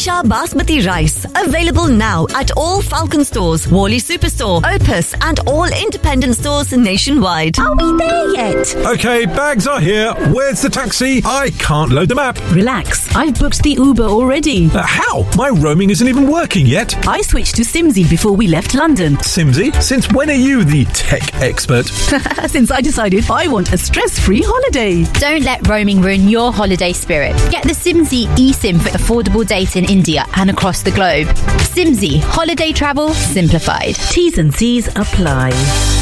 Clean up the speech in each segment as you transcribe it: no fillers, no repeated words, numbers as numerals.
Isha Basmati Rice. Available now at all Falcon stores, Worley Superstore, Opus and all independent stores nationwide. Are we there yet? Okay, bags are here. Where's the taxi? I can't load the map. Relax, I've booked the Uber already. How? My roaming isn't even working yet. I switched to Simsy before we left London. Simsy? Since when are you the tech expert? Since I decided I want a stress-free holiday. Don't let roaming ruin your holiday spirit. Get the Simsy eSIM for affordable data in India and across the globe. Simsy, holiday travel simplified. T's and C's apply.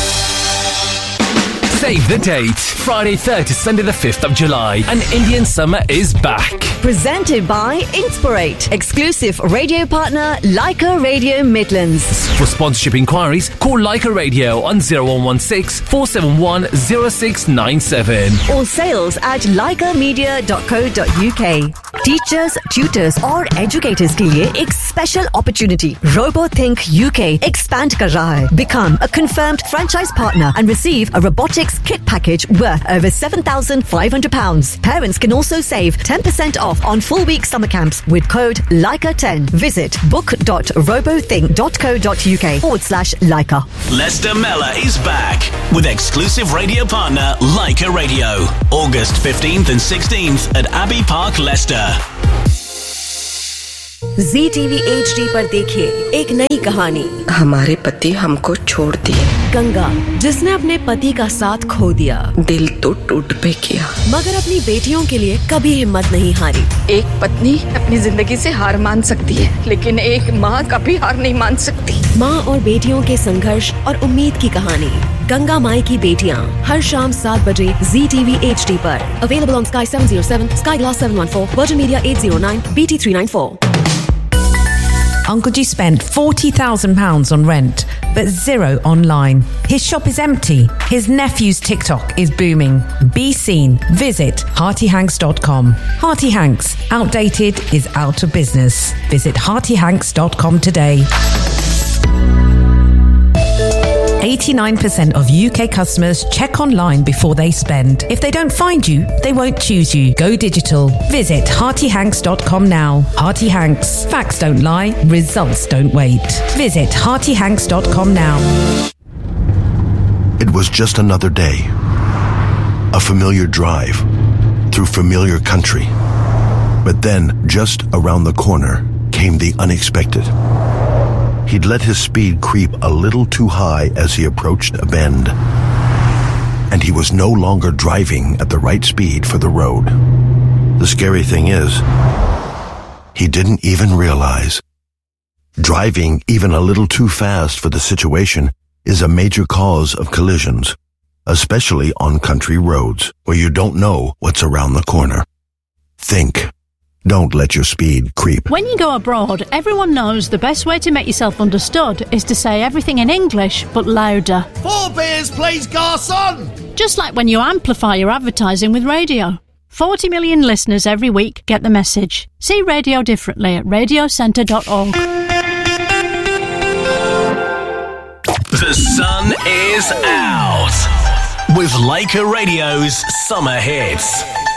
Save the date. Friday 3rd to Sunday the 5th of July. And Indian summer is back. Presented by Inspirate. Exclusive radio partner Leica Radio Midlands. For sponsorship inquiries, call Leica Radio on 0116 471 0697. Or sales at leicamedia.co.uk. Teachers, tutors और educators के लिए एक special opportunity. RoboThink UK expand कर रहा है. Become a confirmed franchise partner and receive a robotics kit package worth over £7,500. Parents can also save 10% off on full week summer camps with code LICA10. Visit book.robothink.co.uk/Leica. Leicester Mella is back with exclusive radio partner Leica Radio. August 15th and 16th at Abbey Park, Leicester. ZTV HD पर देखिए एक नई कहानी। हमारे पति हमको छोड़ दिए। गंगा जिसने अपने पति का साथ खो दिया। दिल तो टूट पे किया, मगर अपनी बेटियों के लिए कभी हिम्मत नहीं हारी। एक पत्नी अपनी जिंदगी से हार मान सकती है, लेकिन एक माँ कभी हार नहीं मान सकती। माँ और बेटियों के संघर्ष और उम्मीद की कहानी गंगा माई की बेटियाँ हर शाम 7 बजे ZTV HD पर। Available on Sky 707, Sky Glass 714, Virgin Media 809, BT 394. Uncle G spent £40,000 on rent, but zero online. His shop is empty. His nephew's TikTok is booming. Be seen. Visit heartyhanks.com. Hearty Hanks. Outdated is out of business. Visit heartyhanks.com today. 89% of UK customers check online before they spend. If they don't find you, they won't choose you. Go digital. Visit heartyhanks.com now. Hearty Hanks. Facts don't lie. Results don't wait. Visit heartyhanks.com now. It was just another day. A familiar drive through familiar country. But then, just around the corner, came the unexpected. He'd let his speed creep a little too high as he approached a bend. And he was no longer driving at the right speed for the road. The scary thing is, he didn't even realize. Driving even a little too fast for the situation is a major cause of collisions, especially on country roads where you don't know what's around the corner. Think. Don't let your speed creep. When you go abroad, everyone knows the best way to make yourself understood is to say everything in English, but louder. 4 beers, please, garçon! Just like when you amplify your advertising with radio. 40 million listeners every week get the message. See radio differently at radiocentre.org. The sun is out with Leica Radio's Summer Hits.